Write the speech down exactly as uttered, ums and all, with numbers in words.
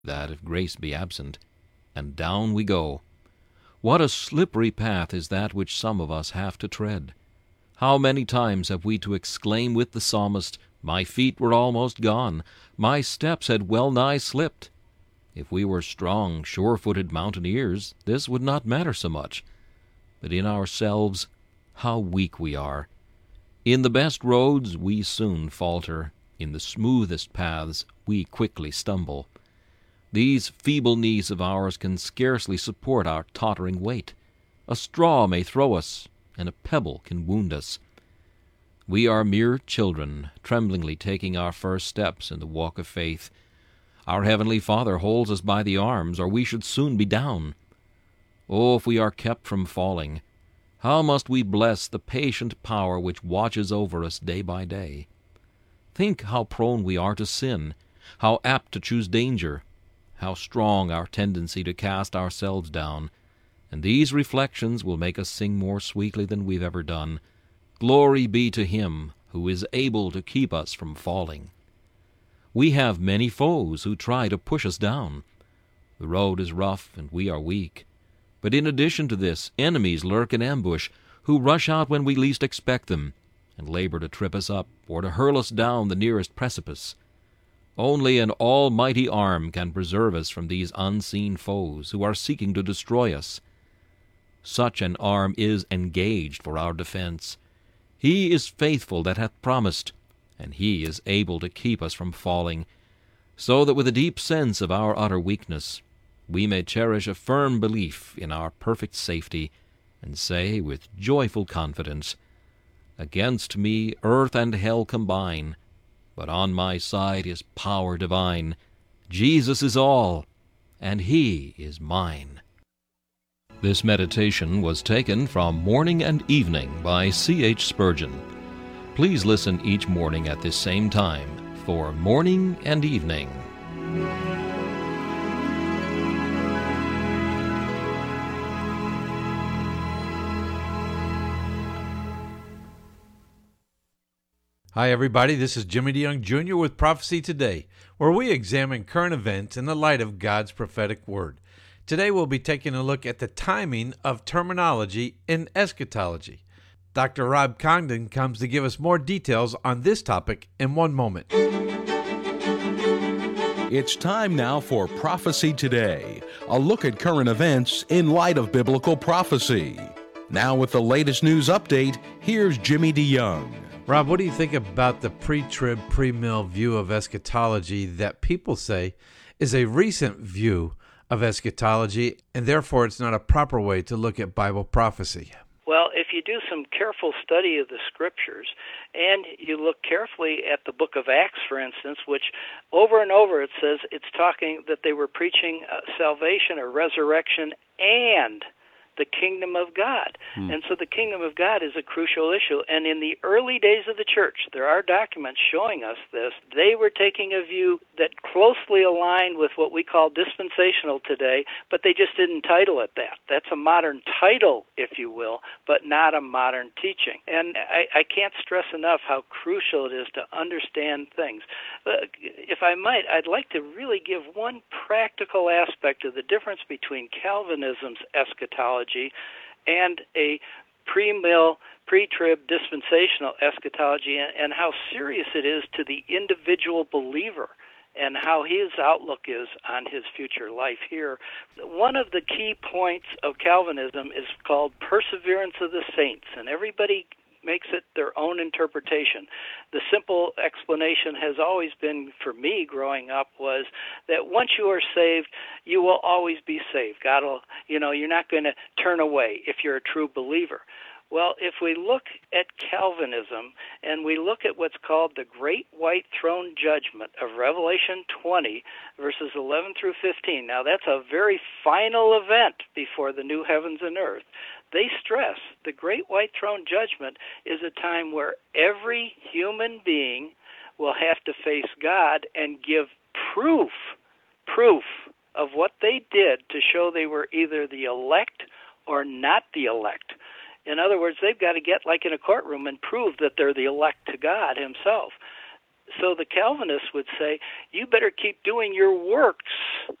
that if grace be absent, and down we go. What a slippery path is that which some of us have to tread! How many times have we to exclaim with the psalmist, "My feet were almost gone, my steps had well nigh slipped." If we were strong, sure-footed mountaineers, this would not matter so much. But in ourselves, how weak we are! In the best roads we soon falter, in the smoothest paths we quickly stumble. These feeble knees of ours can scarcely support our tottering weight. A straw may throw us, and a pebble can wound us. We are mere children, tremblingly taking our first steps in the walk of faith. Our Heavenly Father holds us by the arms, or we should soon be down. Oh, if we are kept from falling, how must we bless the patient power which watches over us day by day. Think how prone we are to sin, how apt to choose danger, how strong our tendency to cast ourselves down, and these reflections will make us sing more sweetly than we've ever done. Glory be to Him who is able to keep us from falling. We have many foes who try to push us down. The road is rough and we are weak. But in addition to this, enemies lurk in ambush, who rush out when we least expect them, and labor to trip us up or to hurl us down the nearest precipice. Only an almighty arm can preserve us from these unseen foes who are seeking to destroy us. Such an arm is engaged for our defense. He is faithful that hath promised, and He is able to keep us from falling, so that with a deep sense of our utter weakness, we may cherish a firm belief in our perfect safety, and say with joyful confidence, "Against me earth and hell combine, but on my side is power divine. Jesus is all, and He is mine." This meditation was taken from Morning and Evening by C H Spurgeon. Please listen each morning at this same time for Morning and Evening. Hi, everybody. This is Jimmy DeYoung Junior with Prophecy Today, where we examine current events in the light of God's prophetic word. Today, we'll be taking a look at the timing of terminology in eschatology. Doctor Rob Congdon comes to give us more details on this topic in one moment. It's time now for Prophecy Today, a look at current events in light of biblical prophecy. Now with the latest news update, here's Jimmy DeYoung. Rob, what do you think about the pre-trib, pre-mill view of eschatology that people say is a recent view of eschatology, and therefore it's not a proper way to look at Bible prophecy? Well, if you do some careful study of the Scriptures, and you look carefully at the book of Acts, for instance, which over and over it says it's talking that they were preaching uh, salvation or resurrection and the kingdom of God. Hmm. And so the kingdom of God is a crucial issue. And in the early days of the church, there are documents showing us this. They were taking a view that closely aligned with what we call dispensational today, but they just didn't title it that. That's a modern title, if you will, but not a modern teaching. And I, I can't stress enough how crucial it is to understand things. Uh, if I might, I'd like to really give one practical aspect of the difference between Calvinism's eschatology and a pre-mill, pre-trib dispensational eschatology, and, and how serious it is to the individual believer and how his outlook is on his future life here. One of the key points of Calvinism is called perseverance of the saints, and everybody makes it their own interpretation. The simple explanation has always been, for me growing up, was that once you are saved, you will always be saved. God will, you know, you're not going to turn away if you're a true believer. Well, if we look at Calvinism and we look at what's called the Great White Throne Judgment of Revelation twenty, verses eleven through fifteen, now that's a very final event before the new heavens and earth. They stress the Great White Throne Judgment is a time where every human being will have to face God and give proof, proof of what they did to show they were either the elect or not the elect. In other words, they've got to get like in a courtroom and prove that they're the elect to God Himself. so the Calvinists would say, you better keep doing your works